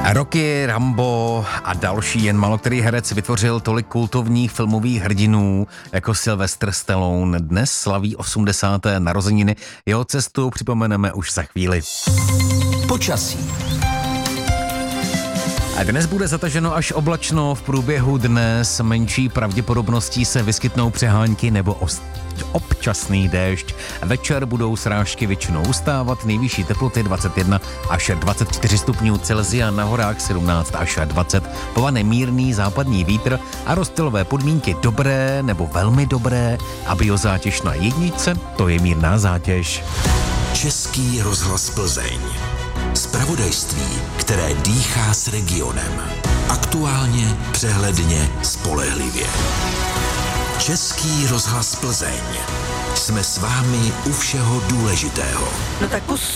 Rocky, Rambo a další, jen malokterý herec vytvořil tolik kultovních filmových hrdinů jako Sylvester Stallone. Dnes slaví 80. narozeniny. Jeho cestu připomeneme už za chvíli. Počasí. A dnes bude zataženo až oblačno, v průběhu dne s menší pravděpodobností se vyskytnou přehánky nebo občasný déšť. Večer budou srážky většinou ustávat, nejvyšší teploty 21 až 24 stupňů Celsia, na horách 17 až 20. Povane mírný západní vítr a rozptylové podmínky dobré nebo velmi dobré a biozátěž na jedničce, to je mírná zátěž. Český rozhlas Plzeň. Zpravodajství, které dýchá s regionem. Aktuálně, přehledně, spolehlivě. Český rozhlas Plzeň. Jsme s vámi u všeho důležitého. No tak